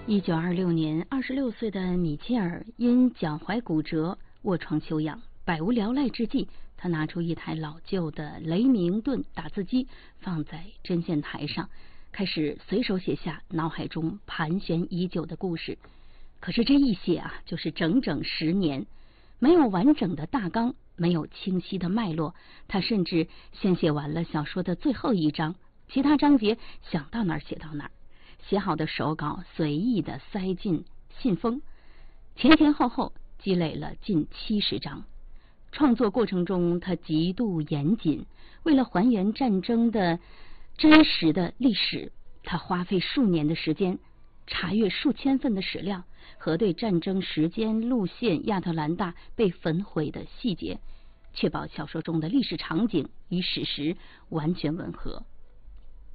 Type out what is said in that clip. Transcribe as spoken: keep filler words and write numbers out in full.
一九二六年，二十六岁的米切尔因脚踝骨折卧床休养，百无聊赖之际，他拿出一台老旧的雷明顿打字机，放在针线台上，开始随手写下脑海中盘旋已久的故事。可是这一写啊，就是整整十年，没有完整的大纲，没有清晰的脉络。他甚至先写完了小说的最后一章，其他章节想到哪儿写到哪儿。写好的手稿随意的塞进信封，前前后后积累了近七十章。创作过程中，他极度严谨，为了还原战争的真实的历史，他花费数年的时间，查阅数千份的史料，核对战争时间、路线、亚特兰大被焚毁的细节，确保小说中的历史场景与史实完全吻合。